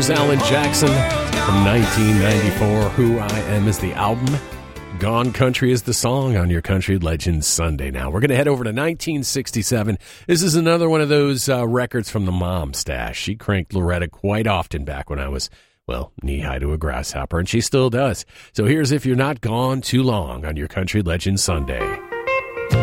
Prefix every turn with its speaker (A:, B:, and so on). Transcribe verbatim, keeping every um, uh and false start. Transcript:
A: Here's Alan Jackson from nineteen ninety-four. Who I Am is the album. Gone Country is the song on your Country Legends Sunday. Now, we're going to head over to nineteen sixty-seven. This is another one of those uh, records from the mom stash. She cranked Loretta quite often back when I was, well, knee-high to a grasshopper, and she still does. So here's If You're Not Gone Too Long on your Country Legends Sunday.